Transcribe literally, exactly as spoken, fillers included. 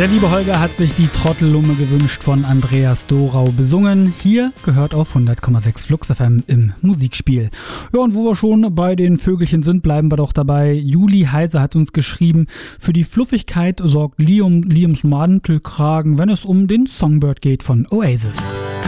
Der liebe Holger hat sich die Trottellumme gewünscht von Andreas Dorau besungen. Hier gehört auf hundert Komma sechs Flux F M im Musikspiel. Ja, und wo wir schon bei den Vögelchen sind, bleiben wir doch dabei. Juli Heise hat uns geschrieben, für die Fluffigkeit sorgt Liam, Liams Mantelkragen, wenn es um den Songbird geht von Oasis.